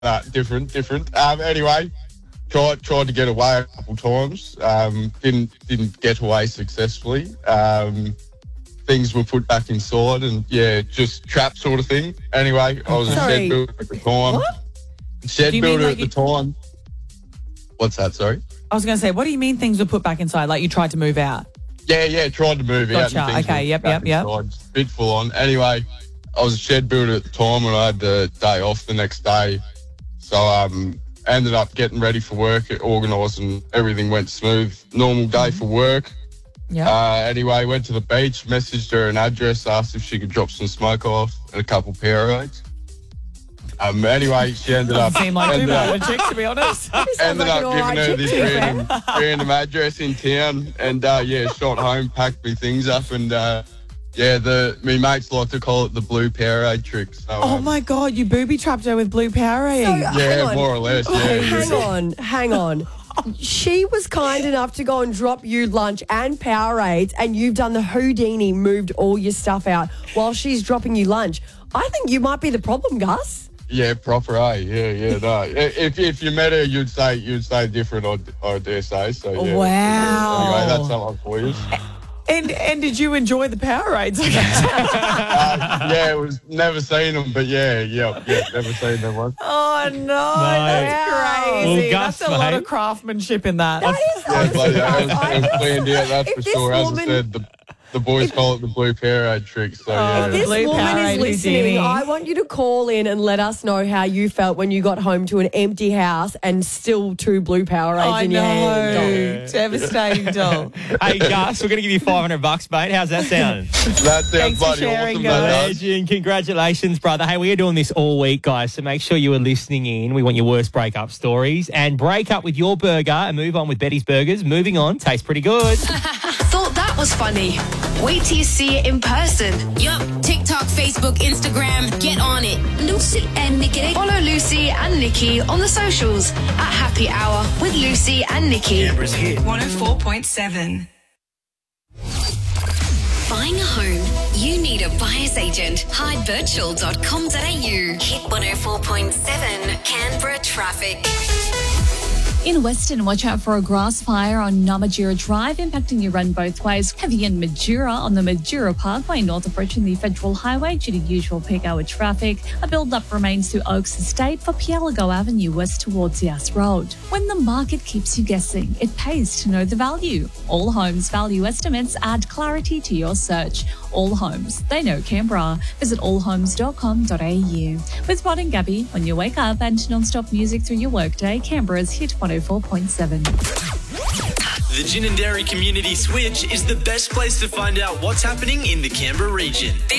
different. Anyway, tried to get away a couple times. Didn't get away successfully. Things were put back inside, and just trap sort of thing. Anyway, I was a shed builder at the time. What? Shed builder at the time. What's that? Sorry. I was going to say, what do you mean things were put back inside? Like you tried to move out? Yeah, tried to move out. Gotcha. Okay, yep. Bit full on. Anyway, I was a shed builder at the time, and I had the day off the next day. So ended up getting ready for work, organised, and everything went smooth. Normal day for work. Yeah. Anyway, went to the beach, messaged her an address, asked if she could drop some smoke off and a couple Powerades. Anyway, she ended up... Seemed like too bad of a chick, to be honest. Ended up giving her this random address in town, and shot home, packed me things up, and me mates like to call it the blue Powerade trick. So, oh my God, you booby trapped her with blue Powerade. More or less. Hang on. She was kind enough to go and drop you lunch and Powerades, and you've done the Houdini, moved all your stuff out while she's dropping you lunch. I think you might be the problem, Gus. Yeah, proper, Yeah, no. If you met her, you'd say different, I dare say. So, yeah. Wow. Anyway, that's something for you. And did you enjoy the Powerades? It was never seen them, but never seen them once. Oh no, that's crazy. Well, Gus, that's a lot of craftsmanship in that. That is It was planned out, that's for sure. As I said, the boys call it the blue Powerade trick. So This Blue woman Powerade is listening. Houdini. I want you to call in and let us know how you felt when you got home to an empty house and still 2 blue Powerades in your hand. Devastating, doll. Hey, Gus, we're going to give you $500, mate. How's that sound? That sounds bloody awesome, guys. Legend. Congratulations, brother. Hey, we are doing this all week, guys, so make sure you are listening in. We want your worst breakup stories. And break up with your burger and move on with Betty's Burgers. Moving on. Tastes pretty good. Thought that was funny? Wait till you see it in person. Yup, TikTok, Facebook, Instagram, get on it. Lucy and Nikki. Follow Lucy and Nikki on the socials at Happy Hour with Lucy and Nikki. Canberra's hit 104.7. Buying a home, you need a buyer's agent. Hydebirchall.com.au. Hit 104.7 Canberra traffic. In Western, watch out for a grass fire on Namatjira Drive, impacting your run both ways. Heavy in Majura on the Majura Parkway, north approaching the Federal Highway due to usual peak hour traffic. A build-up remains to Oaks Estate for Pielago Avenue west towards Yass Road. When the market keeps you guessing, it pays to know the value. All Homes value estimates add clarity to your search. All Homes, they know Canberra. Visit allhomes.com.au. With Rod and Gabby, when you wake up and non-stop music through your workday, Canberra's Hit 104.7. The Gin and Dairy Community Switch is the best place to find out what's happening in the Canberra region. This